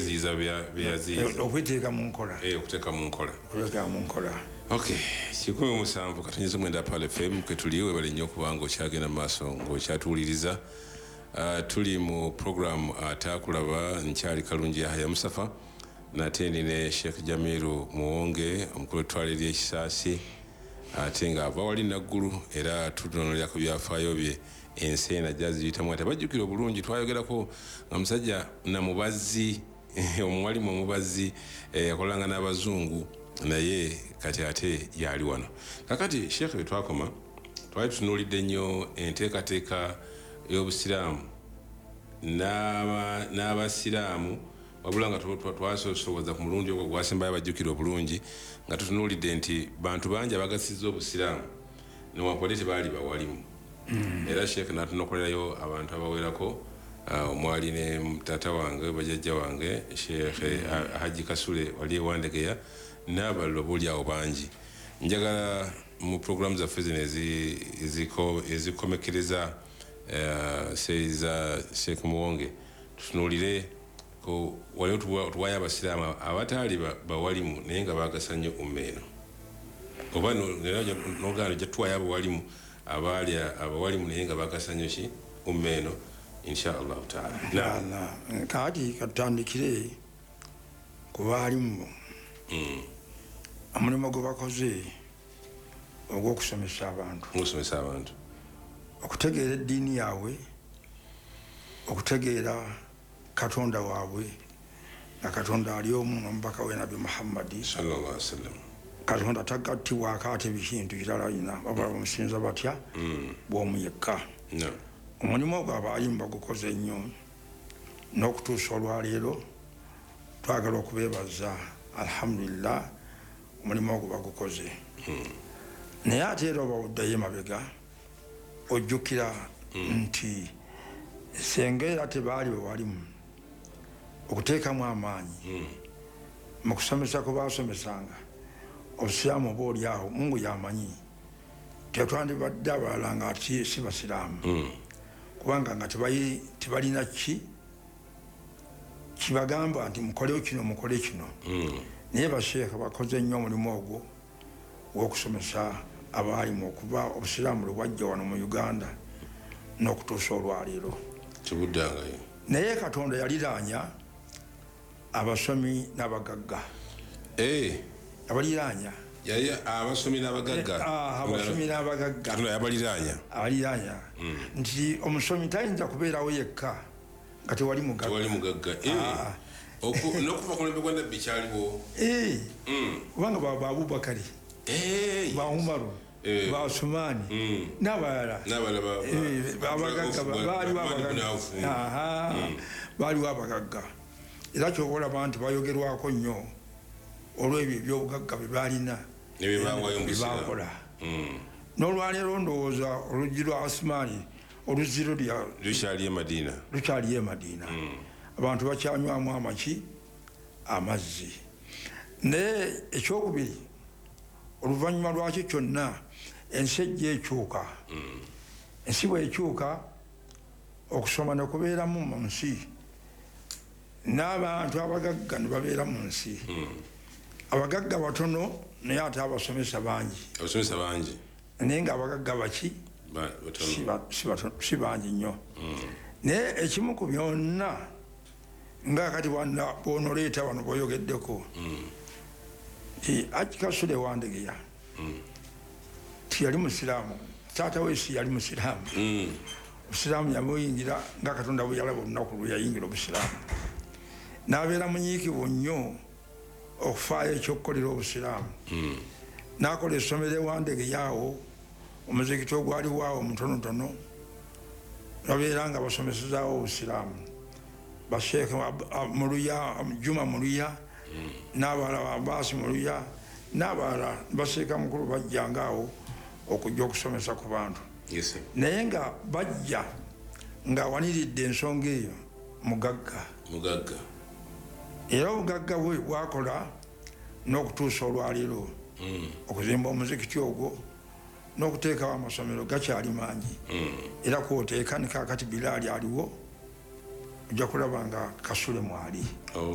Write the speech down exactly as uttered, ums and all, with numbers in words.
okweziyiza byeyaziyiza okuteeka mu nkola okuteeka mu nkola okuteeka mu nkola. Okay, kikumi mu musanvu katonyiza mwenda Pal F M kwe tuli webale nnyo okubanga okyagenda mu maaso ng'okyatuwuliriza. Tuli mu program Ataakulaba, nkyali Kalungi Yahya Musafa nate ne Sheikh Jamiru Muwonge omukulu w'ettwale ly'Ekisaasi ate nga ava wali naggulu era tutunuulira ku byafaayo bye ensi eno ajja ziyitamu ate bajjukira obulungi twayogerako nga musajja namubazzi omwalimu omubazzi yakolanga n'abazungu naye kati ate yali wano kakati Sheikh bwe twakoma twali tutunuulidde nnyo enteekateeka y'obusiraamu n'abasiraamu wabula nga twasosoboza ku mulundi ogwo gwasembayo bajjukira obulungi nga tutunuulidde nti bantu bangi abagasizza obusiraamu newankubadde tebaali bawalimu era Sheikh n'atunokolerayo abantu abawerako omwali ne tata wange bajjajja wange Sheikh Haji Kasule wali ewandegeya n'abalala obuuli awo bangi. Njagala mu programu zaffe zino ezikomekereza seiza Sheikh Muwonge tutunuulire ko waliwo tuwayo abasiraamu abataali bawalimu naye nga baagasa nnyo umma eno oba n'ogaana ojja tuwayo abawalimu abaali abawalimu naye nga baagasa nnyo ki umma eno insha allahu taala. Kaati katutandikire ku baalimu omulimu gwe bakoze ogw'okusomesa abantu okusomesa abantu okutegeera eddiini yaabwe okutegeera Katonda waabwe na Katonda ali omu n'omubaka we Nabi Muhammadi sallallahu alaihi wasallam. Katonda tagattibwako ate bikintu kirala ina babala bamusinza batya bw'omu yekka. Omulimu ogwo abaalimu bagukoze nnyo n'okutuusa olwaleero twagala okubeebaza alhamdulillah omulimu ogwo bagukoze naye ate era oba oddayo emabega ojjukira nti senga era tebaali bawalimu okuteekamu amaanyi mu kusomesa kwe baasomesanga obusiraamu oba oli awo Mungu yamanyi tetwandibadde abalala nga si basiraamu kubanga nga tebalina ki kibagamba nti mukole kino mukole kino naye basheekha bakoze nnyo omulimu ogwo gw'okusomesa abaalimu okuva obusiraamu lwe bwajja wano mu Uganda n'okutuusa olwaleero kibuddangayo. Naye Katonda yaliraanya abasomi n'abagagga abaliraanya yali abasomi n'abagagga abasomi n'abagagga abaliraanya abaliraanya nti omusomi tayinza kubeerawo yekka nga tewali mugagga n'okuva ku mulembe gwa Nabbi kyaliwo kubanga ba Abubakari ba Umaru ba Usmani n'abalala abagagga baaliwo abagagga era kyobalaba nti bayogerwako nnyo olw'ebyo ebyobugagga bye baalina byebakola n'olwaleero ndowooza oluggi lwa Usmani oluziro lukyali e Madiina abantu bakyanywamu amaki amazzi. Naye ekyokubiri oluvannyuma lwakyo kyonna ensi ejja ekyuka ensi bw'ekyuka okusoma ne kubeeramu mu nsi n'abantu abagagga ne babeera mu nsi abagagga batono naye ate abasomesa bangi naye nga abagagga baki si bangi nnyo naye ekimu ku byonna nga kati bw'onoleeta wano bw'oyogeddeko Haji Kasule Wandegeya tiyali musiraamu taata we si yali musiraamu obusiraamu yamuyingira nga Katonda bwe yalaba olunaku lwe yayingira obusiraamu n'abeera munyiikivu nnyo okufaayo ekyokukolera obusiraamu n'akola essomero ewandegeya awo omuzikiti ogwaliwo awo mutonotono babeera nga basomesezaawo obusiraamu basheekhe Muluya Juma Muluya n'abalala Abbas Muluya n'abalala basheeka mukulu bajjanga awo okujja okusomesa ku bantu naye nga bajja ng'awaniridde ensonga eyo mugagga era obugagga bwe bwakola n'okutuusa olwaleero okuzimba omuzikiti ogwo n'okuteekawo amasomero gakyali mangi era kwoteeka ne kaakati Bilaali aliwo ojja kulaba nga Kasule mwali